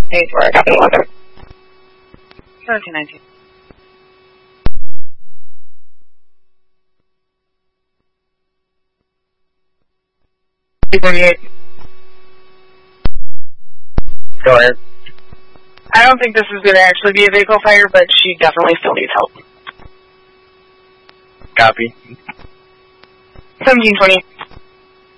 8-4, copy 1719. Go ahead. I don't think this is going to actually be a vehicle fire, but she definitely still needs help. Copy. 1720.